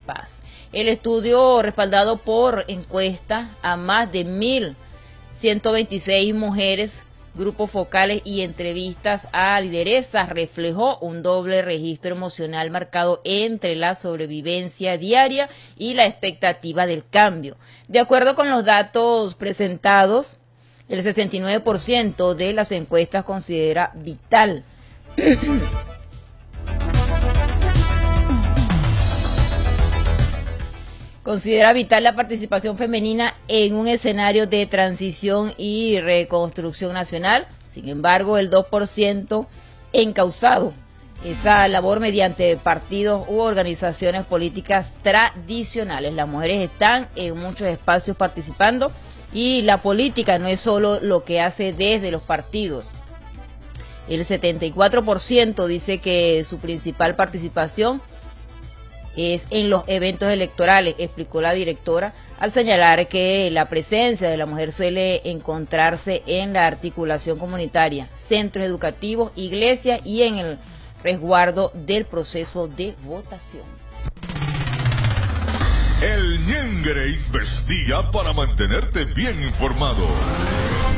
Paz. El estudio, respaldado por encuesta a más de 1.126 mujeres, grupos focales y entrevistas a lideresas, reflejó un doble registro emocional marcado entre la sobrevivencia diaria y la expectativa del cambio. De acuerdo con los datos presentados, el 69% de las encuestas considera vital la participación femenina en un escenario de transición y reconstrucción nacional. Sin embargo, el 2% encauzado esa labor mediante partidos u organizaciones políticas tradicionales. Las mujeres están en muchos espacios participando y la política no es solo lo que hace desde los partidos. El 74% dice que su principal participación es en los eventos electorales, explicó la directora, al señalar que la presencia de la mujer suele encontrarse en la articulación comunitaria, centros educativos, iglesias y en el resguardo del proceso de votación. El Ñengre investiga para mantenerte bien informado.